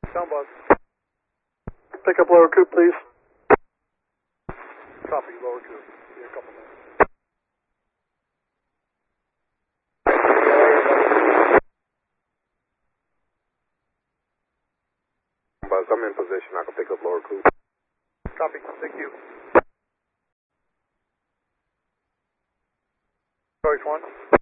Sound buzz. Pick up lower coop, please. Copy, lower coop. See you in a couple minutes. Buzz, I'm in position. I can pick up lower coop. Copy, thank you. Choice 1.